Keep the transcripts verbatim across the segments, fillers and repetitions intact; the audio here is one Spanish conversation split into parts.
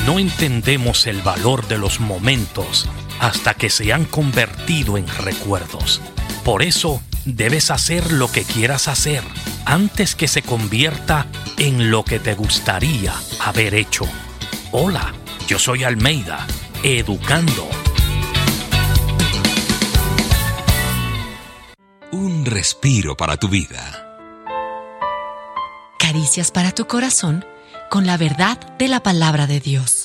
No entendemos el valor de los momentos hasta que se han convertido en recuerdos. Por eso, debes hacer lo que quieras hacer antes que se convierta en lo que te gustaría haber hecho. Hola, yo soy Almeida, educando. Un respiro para tu vida. Caricias para tu corazón con la verdad de la palabra de Dios.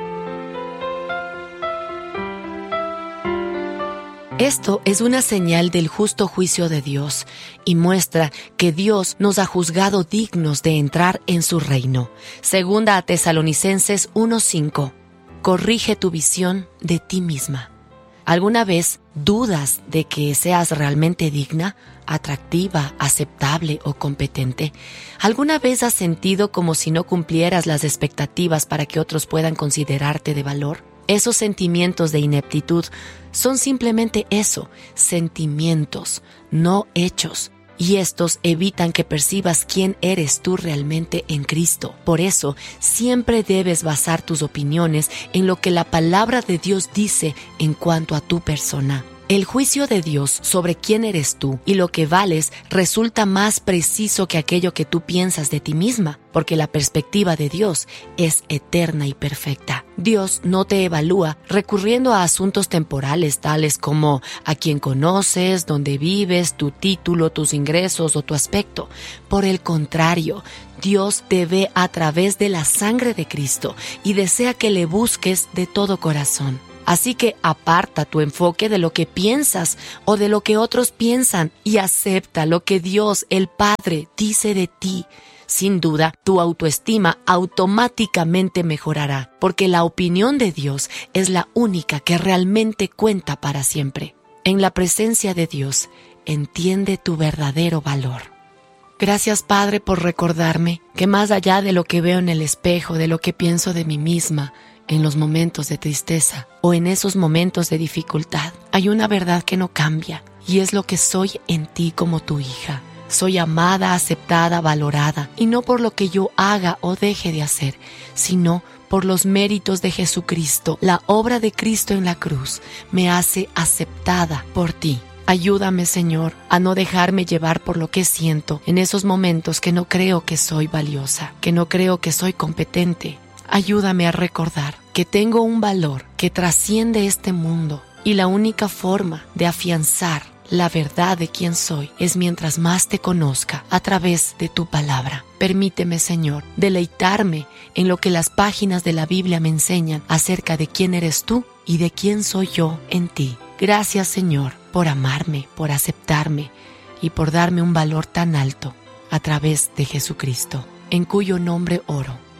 Esto es una señal del justo juicio de Dios y muestra que Dios nos ha juzgado dignos de entrar en su reino. Segunda a Tesalonicenses uno cinco. Corrige tu visión de ti misma. ¿Alguna vez dudas de que seas realmente digna, atractiva, aceptable o competente? ¿Alguna vez has sentido como si no cumplieras las expectativas para que otros puedan considerarte de valor? Esos sentimientos de ineptitud son simplemente eso, sentimientos, no hechos. Y estos evitan que percibas quién eres tú realmente en Cristo. Por eso, siempre debes basar tus opiniones en lo que la palabra de Dios dice en cuanto a tu persona. El juicio de Dios sobre quién eres tú y lo que vales resulta más preciso que aquello que tú piensas de ti misma, porque la perspectiva de Dios es eterna y perfecta. Dios no te evalúa recurriendo a asuntos temporales tales como a quién conoces, dónde vives, tu título, tus ingresos o tu aspecto. Por el contrario, Dios te ve a través de la sangre de Cristo y desea que le busques de todo corazón. Así que aparta tu enfoque de lo que piensas o de lo que otros piensan y acepta lo que Dios, el Padre, dice de ti. Sin duda, tu autoestima automáticamente mejorará, porque la opinión de Dios es la única que realmente cuenta para siempre. En la presencia de Dios, entiende tu verdadero valor. Gracias, Padre, por recordarme que más allá de lo que veo en el espejo, de lo que pienso de mí misma, en los momentos de tristeza o en esos momentos de dificultad, hay una verdad que no cambia y es lo que soy en ti como tu hija. Soy amada, aceptada, valorada y no por lo que yo haga o deje de hacer, sino por los méritos de Jesucristo. La obra de Cristo en la cruz me hace aceptada por ti. Ayúdame, Señor, a no dejarme llevar por lo que siento en esos momentos que no creo que soy valiosa, que no creo que soy competente. Ayúdame a recordar que tengo un valor que trasciende este mundo y la única forma de afianzar la verdad de quién soy es mientras más te conozca a través de tu palabra. Permíteme, Señor, deleitarme en lo que las páginas de la Biblia me enseñan acerca de quién eres tú y de quién soy yo en ti. Gracias, Señor, por amarme, por aceptarme y por darme un valor tan alto a través de Jesucristo, en cuyo nombre oro.